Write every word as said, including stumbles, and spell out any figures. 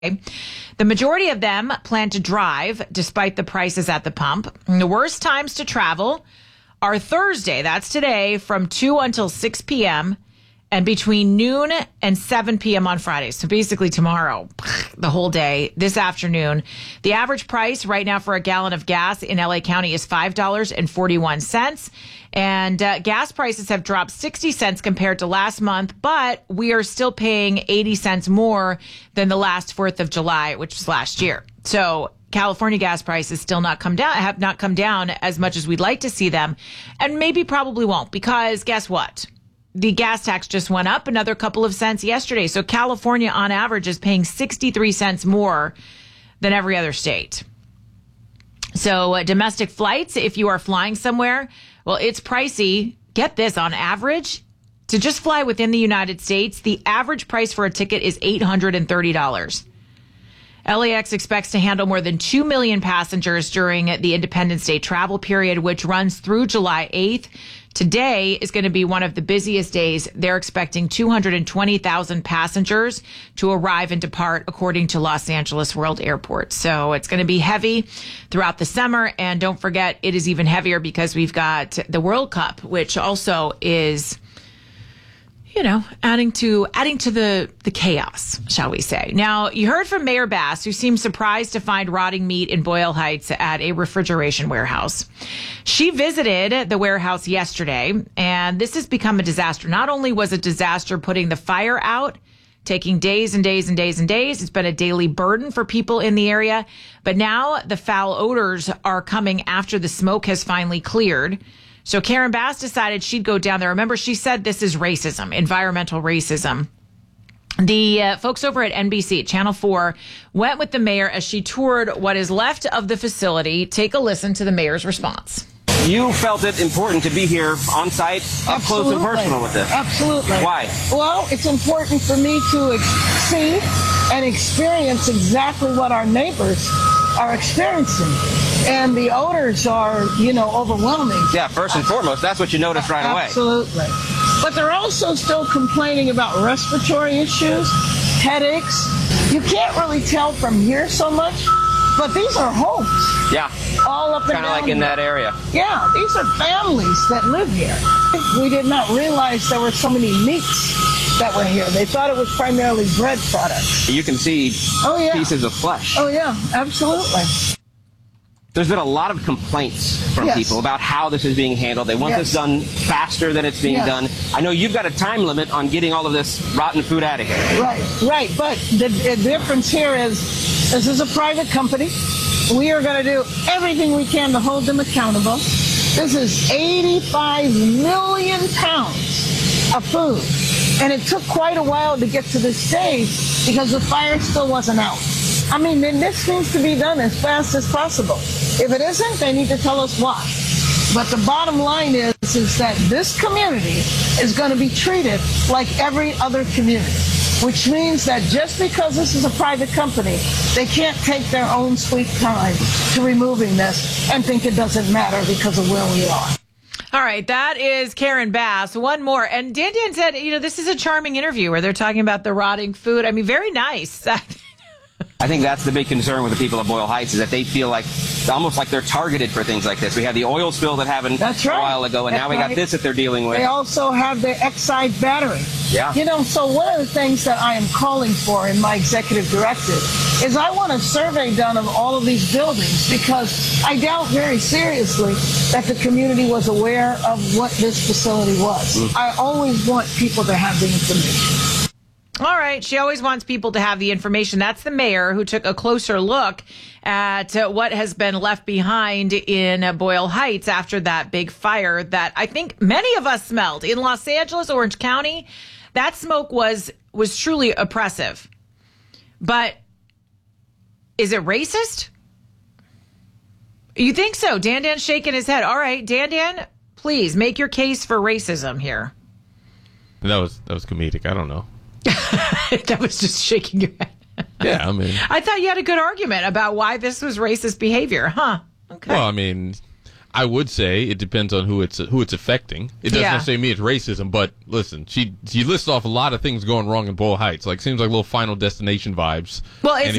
The majority of them plan to drive despite the prices at the pump. And the worst times to travel are Thursday, that's today, from two until six p.m. and between noon and seven p.m. on Friday. So basically tomorrow, the whole day, this afternoon. The average price right now for a gallon of gas in L A County is five dollars and forty-one cents. And uh, gas prices have dropped sixty cents compared to last month, but we are still paying eighty cents more than the last fourth of July, which was last year. So California gas prices still not come down, have not come down as much as we'd like to see them, and maybe probably won't, because guess what? The gas tax just went up another couple of cents yesterday. So California, on average, is paying sixty-three cents more than every other state. So uh, domestic flights, if you are flying somewhere, well, it's pricey. Get this, on average, to just fly within the United States, the average price for a ticket is eight hundred thirty dollars. L A X expects to handle more than two million passengers during the Independence Day travel period, which runs through July eighth. Today is going to be one of the busiest days. They're expecting two hundred twenty thousand passengers to arrive and depart, according to Los Angeles World Airport. So it's going to be heavy throughout the summer. And don't forget, it is even heavier because we've got the World Cup, which also is, you know, adding to adding to the, the chaos, shall we say. Now, you heard from Mayor Bass, who seemed surprised to find rotting meat in Boyle Heights at a refrigeration warehouse. She visited the warehouse yesterday, and this has become a disaster. Not only was a disaster putting the fire out, taking days and days and days and days, it's been a daily burden for people in the area, but now the foul odors are coming after the smoke has finally cleared. So Karen Bass decided she'd go down there. Remember, she said this is racism, environmental racism. The uh, folks over at N B C, Channel four, went with the mayor as she toured what is left of the facility. Take a listen to the mayor's response. You felt it important to be here on site, up close and personal with this. Absolutely. Why? Well, it's important for me to ex- see and experience exactly what our neighbors are experiencing. And the odors are, you know, overwhelming. Yeah, first and foremost, that's what you notice right away. Absolutely. But they're also still complaining about respiratory issues, headaches. You can't really tell from here so much, but these are homes. Yeah. All up and down. Kind of like in that area. Yeah, these are families that live here. We did not realize there were so many meats that were here. They thought it was primarily bread products. You can see oh, yeah. pieces of flesh. Oh, yeah, absolutely. There's been a lot of complaints from yes. people about how this is being handled. They want yes. this done faster than it's being yes. done. I know you've got a time limit on getting all of this rotten food out of here. Right, right. But the, the difference here is this is a private company. We are going to do everything we can to hold them accountable. This is eighty-five million pounds of food. And it took quite a while to get to this stage because the fire still wasn't out. I mean, then this needs to be done as fast as possible. If it isn't, they need to tell us why. But the bottom line is, is that this community is going to be treated like every other community, which means that just because this is a private company, they can't take their own sweet time to removing this and think it doesn't matter because of where we are. All right, that is Karen Bass. One more. And Dan Dan said, you know, this is a charming interview where they're talking about the rotting food. I mean, very nice. I think that's the big concern with the people of Boyle Heights is that they feel like almost like they're targeted for things like this. We had the oil spill that happened that's right. a while ago, and that's now we right. got this that they're dealing with. They also have the Exide battery. Yeah. You know, so one of the things that I am calling for in my executive directive is I want a survey done of all of these buildings because I doubt very seriously that the community was aware of what this facility was. Mm. I always want people to have the information. All right. She always wants people to have the information. That's the mayor who took a closer look at uh, what has been left behind in uh, Boyle Heights after that big fire that I think many of us smelled in Los Angeles, Orange County. That smoke was was truly oppressive. But is it racist? You think so? Dan Dan's shaking his head. All right, Dan Dan, please make your case for racism here. That was that was comedic. I don't know. That was just shaking your head. Yeah, I mean, I thought you had a good argument about why this was racist behavior, huh? Okay. Well, I mean, I would say it depends on who it's who it's affecting. It doesn't Yeah. necessarily mean it's racism, but listen, she she lists off a lot of things going wrong in Boyle Heights. Like seems like little Final Destination vibes. Well, it's And